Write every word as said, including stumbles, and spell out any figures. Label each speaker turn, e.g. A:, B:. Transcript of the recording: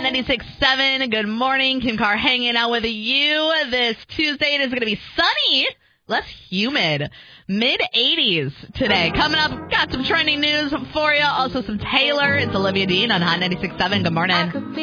A: ninety-six point seven. Good morning. Kim Carr hanging out with you this Tuesday. It is going to be sunny, less humid, mid eighties today. Coming up, got some trending news for you. Also some Taylor. It's Olivia Dean on Hot ninety-six point seven. Good morning.